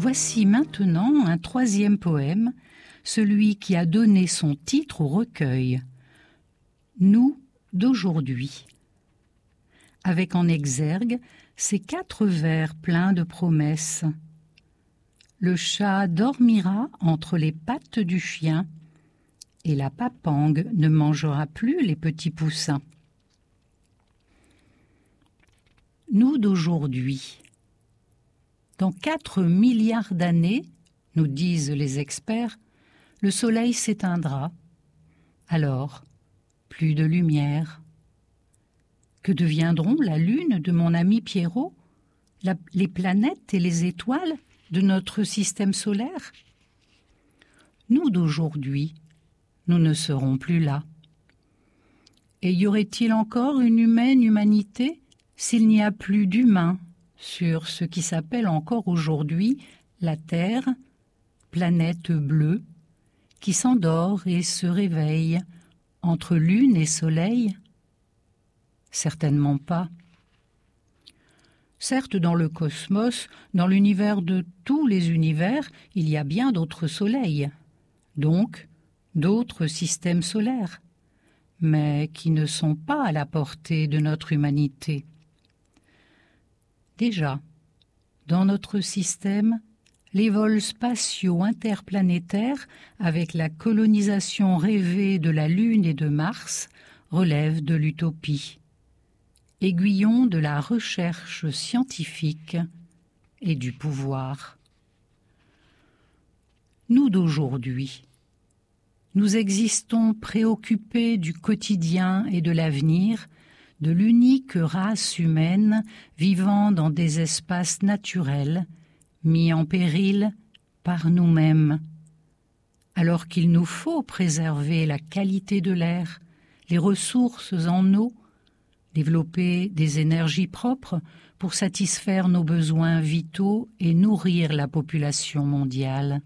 Voici maintenant un troisième poème, celui qui a donné son titre au recueil. Nous d'aujourd'hui. Avec en exergue ces 4 vers pleins de promesses. Le chat dormira entre les pattes du chien et la papangue ne mangera plus les petits poussins. Nous d'aujourd'hui. Dans 4 milliards d'années, nous disent les experts, le soleil s'éteindra. Alors, plus de lumière. Que deviendront la lune de mon ami Pierrot, les planètes et les étoiles de notre système solaire? Nous d'aujourd'hui, nous ne serons plus là. Et y aurait-il encore une humaine humanité s'il n'y a plus d'humains sur ce qui s'appelle encore aujourd'hui la Terre, planète bleue, qui s'endort et se réveille entre lune et soleil? Certainement pas. Certes, dans le cosmos, dans l'univers de tous les univers, il y a bien d'autres soleils, donc d'autres systèmes solaires, mais qui ne sont pas à la portée de notre humanité. Déjà, dans notre système, les vols spatiaux interplanétaires avec la colonisation rêvée de la Lune et de Mars relèvent de l'utopie, aiguillon de la recherche scientifique et du pouvoir. Nous d'aujourd'hui, nous existons préoccupés du quotidien et de l'avenir, de l'unique race humaine vivant dans des espaces naturels, mis en péril par nous-mêmes, alors qu'il nous faut préserver la qualité de l'air, les ressources en eau, développer des énergies propres pour satisfaire nos besoins vitaux et nourrir la population mondiale.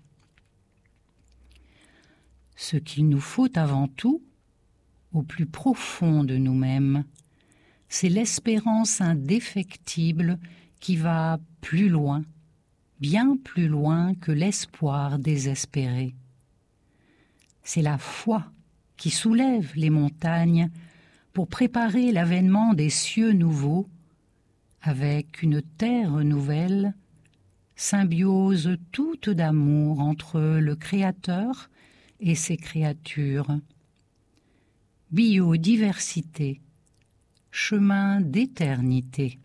Ce qu'il nous faut avant tout, au plus profond de nous-mêmes, c'est l'espérance indéfectible qui va plus loin, bien plus loin que l'espoir désespéré. C'est la foi qui soulève les montagnes pour préparer l'avènement des cieux nouveaux, avec une terre nouvelle, symbiose toute d'amour entre le Créateur et ses créatures. Biodiversité, chemin d'éternité.